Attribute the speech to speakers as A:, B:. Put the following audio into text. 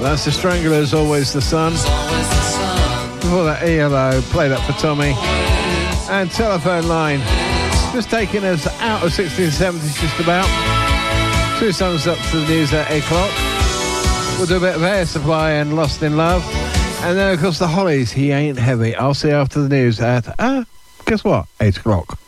A: That's the Stranglers, Always the Sun. Before that, ELO, played up for Tommy. And Telephone Line, just taking us out of 1670s just about. 2 songs up to the news at 8 o'clock. We'll do a bit of Air Supply and Lost in Love. And then, of course, the Hollies, He Ain't Heavy. I'll see you after the news at, guess what, 8 o'clock.